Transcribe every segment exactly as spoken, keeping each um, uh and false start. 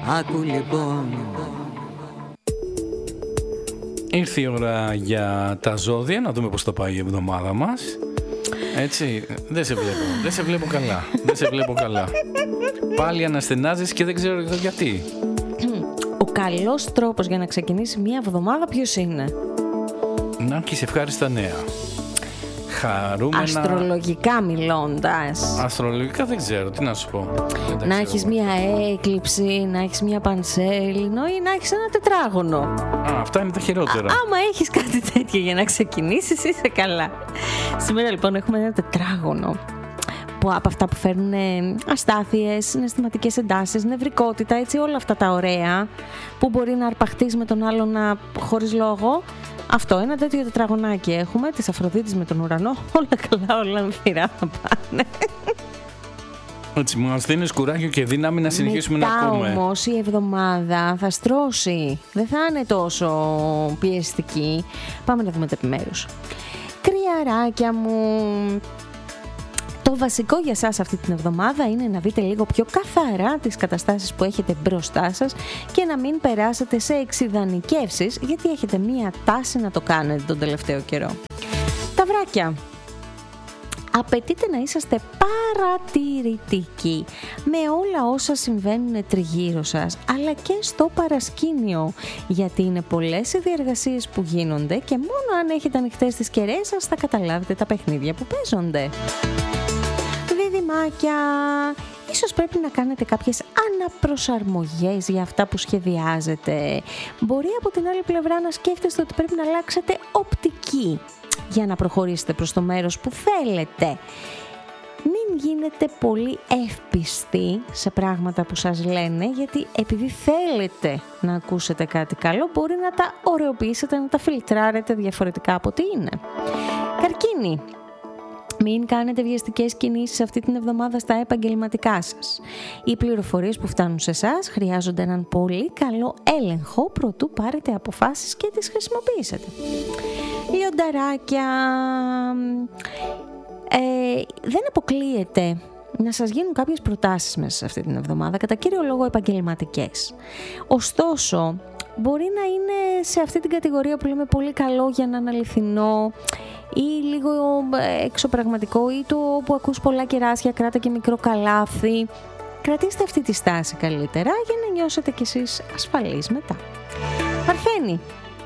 Άκου λοιπόν. Ήρθε η ώρα για τα ζώδια, να δούμε πώς θα πάει η εβδομάδα μας. Έτσι, δεν σε βλέπω, δεν σε βλέπω καλά, δεν σε βλέπω καλά. Πάλι αναστενάζεις και δεν ξέρω γιατί. Ο καλός τρόπος για να ξεκινήσει μια εβδομάδα ποιος είναι? Να έχεις ευχάριστα νέα. Χαρούμενα... Αστρολογικά μιλώντας. Αστρολογικά δεν ξέρω, τι να σου πω. Να έχεις μια έκλειψη, να έχεις μια πανσέλινο ή να έχεις ένα τετράγωνο. Α, αυτά είναι τα χειρότερα. Α, άμα έχεις κάτι τέτοιο για να ξεκινήσεις, είσαι καλά. Σήμερα λοιπόν έχουμε ένα τετράγωνο που, από αυτά που φέρνουν αστάθειες, συναισθηματικές εντάσεις, νευρικότητα, έτσι όλα αυτά τα ωραία που μπορεί να αρπαχτείς με τον άλλον χωρίς λόγο. Αυτό, ένα τέτοιο τετραγωνάκι έχουμε, της Αφροδίτης με τον ουρανό, όλα καλά, όλα ανθυρά θα πάνε. Έτσι, μας δίνεις κουράγιο και δύναμη να συνεχίσουμε Μετά να ακούμε. όμως η εβδομάδα θα στρώσει, δεν θα είναι τόσο πιεστική. Πάμε να δούμε τα επιμέρους. Κρυαράκια μου, το βασικό για σας αυτή την εβδομάδα είναι να δείτε λίγο πιο καθαρά τις καταστάσεις που έχετε μπροστά σας και να μην περάσετε σε εξιδανικεύσεις, γιατί έχετε μία τάση να το κάνετε τον τελευταίο καιρό. Ταυράκια, απαιτείται να είσαστε παρατηρητικοί με όλα όσα συμβαίνουν τριγύρω σας, αλλά και στο παρασκήνιο, γιατί είναι πολλές οι διεργασίες που γίνονται και μόνο αν έχετε ανοιχτές τις κεραίες σας θα καταλάβετε τα παιχνίδια που παίζονται. Διδυμάκια, ίσως πρέπει να κάνετε κάποιες αναπροσαρμογές για αυτά που σχεδιάζετε. Μπορεί από την άλλη πλευρά να σκέφτεστε ότι πρέπει να αλλάξετε οπτική για να προχωρήσετε προς το μέρος που θέλετε. Μην γίνετε πολύ εύπιστοι σε πράγματα που σας λένε, γιατί επειδή θέλετε να ακούσετε κάτι καλό, μπορεί να τα ωρεοποιήσετε, να τα φιλτράρετε διαφορετικά από ό,τι είναι. Καρκίνη, μην κάνετε βιαστικές κινήσεις αυτή την εβδομάδα στα επαγγελματικά σας. Οι πληροφορίες που φτάνουν σε εσάς χρειάζονται έναν πολύ καλό έλεγχο προτού πάρετε αποφάσεις και τις χρησιμοποιήσετε. Λιονταράκια, ε, δεν αποκλείεται να σας γίνουν κάποιες προτάσεις μέσα σε αυτή την εβδομάδα, κατά κύριο λόγο επαγγελματικές. Ωστόσο, μπορεί να είναι σε αυτή την κατηγορία που λέμε πολύ καλό για να είναι αληθινό ή λίγο εξωπραγματικό, ή το που ακούς πολλά κεράσια, κράτα και μικρό καλάθι. Κρατήστε αυτή τη στάση καλύτερα για να νιώσετε κι εσείς ασφαλείς μετά. Παρθένη,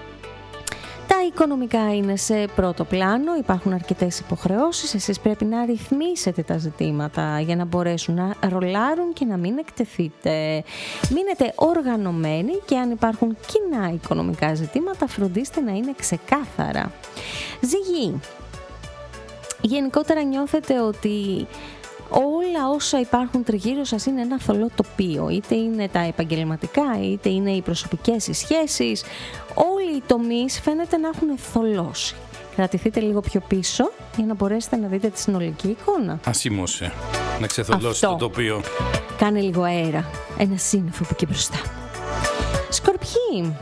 τα οικονομικά είναι σε πρώτο πλάνο, υπάρχουν αρκετές υποχρεώσεις, εσείς πρέπει να ρυθμίσετε τα ζητήματα για να μπορέσουν να ρολάρουν και να μην εκτεθείτε. Μείνετε οργανωμένοι και αν υπάρχουν κοινά οικονομικά ζητήματα, φροντίστε να είναι ξεκάθαρα. Ζυγή, γενικότερα νιώθετε ότι όλα όσα υπάρχουν τριγύρω σας είναι ένα θολό τοπίο, είτε είναι τα επαγγελματικά, είτε είναι οι προσωπικές οι σχέσεις, όλοι οι τομείς φαίνεται να έχουν θολώσει. Κρατηθείτε λίγο πιο πίσω για να μπορέσετε να δείτε τη συνολική εικόνα. Ασήμωσε, να ξεθολώσει το τοπίο. Κάνε λίγο αέρα, ένα σύννεφο από εκεί μπροστά. Σκορπιοί,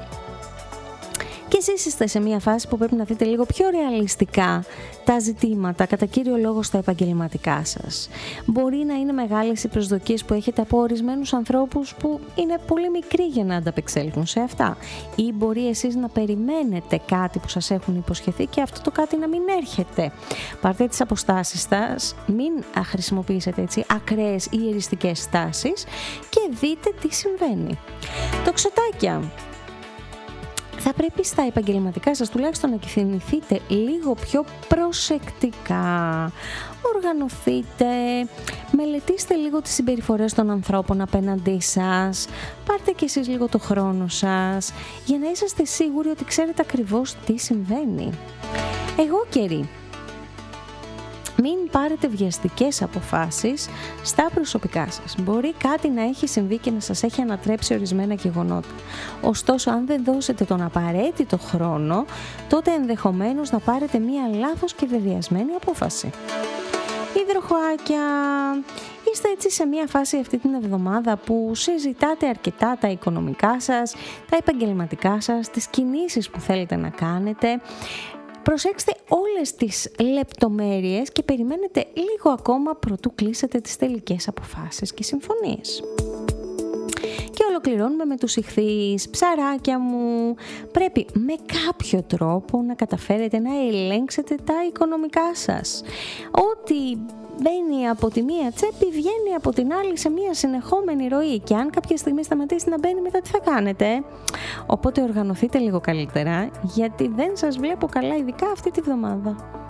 και εσείς είστε σε μια φάση που πρέπει να δείτε λίγο πιο ρεαλιστικά τα ζητήματα, κατά κύριο λόγο στα επαγγελματικά σας. Μπορεί να είναι μεγάλες οι προσδοκίες που έχετε από ορισμένους ανθρώπους που είναι πολύ μικροί για να ανταπεξέλθουν σε αυτά. Ή μπορεί εσείς να περιμένετε κάτι που σας έχουν υποσχεθεί και αυτό το κάτι να μην έρχεται. Πάρτε τις αποστάσεις σας, μην χρησιμοποιήσετε έτσι ακραίες ή εριστικές στάσεις και δείτε τι συμβαίνει. Τοξοτάκια, θα πρέπει στα επαγγελματικά σας τουλάχιστον να κινηθείτε λίγο πιο προσεκτικά. Οργανωθείτε, μελετήστε λίγο τις συμπεριφορές των ανθρώπων απέναντί σας, πάρτε κι εσείς λίγο το χρόνο σας για να είσαστε σίγουροι ότι ξέρετε ακριβώς τι συμβαίνει. Εγώ καιρή. Μην πάρετε βιαστικές αποφάσεις στα προσωπικά σας. Μπορεί κάτι να έχει συμβεί και να σας έχει ανατρέψει ορισμένα γεγονότα. Ωστόσο, αν δεν δώσετε τον απαραίτητο χρόνο, τότε ενδεχομένως να πάρετε μία λάθος και βεβαιασμένη απόφαση. Υδροχοάκια, είστε έτσι σε μία φάση αυτή την εβδομάδα που συζητάτε αρκετά τα οικονομικά σας, τα επαγγελματικά σας, τις κινήσεις που θέλετε να κάνετε. Προσέξτε όλες τις λεπτομέρειες και περιμένετε λίγο ακόμα προτού κλείσετε τις τελικές αποφάσεις και συμφωνίες. Και ολοκληρώνουμε με τους ιχθύς. Ψαράκια μου, πρέπει με κάποιο τρόπο να καταφέρετε να ελέγξετε τα οικονομικά σας. Ό,τι μπαίνει από τη μία τσέπη, βγαίνει από την άλλη σε μία συνεχόμενη ροή. Και αν κάποια στιγμή σταματήσει να μπαίνει, μετά τι θα κάνετε? Οπότε οργανωθείτε λίγο καλύτερα, γιατί δεν σας βλέπω καλά, ειδικά αυτή τη βδομάδα.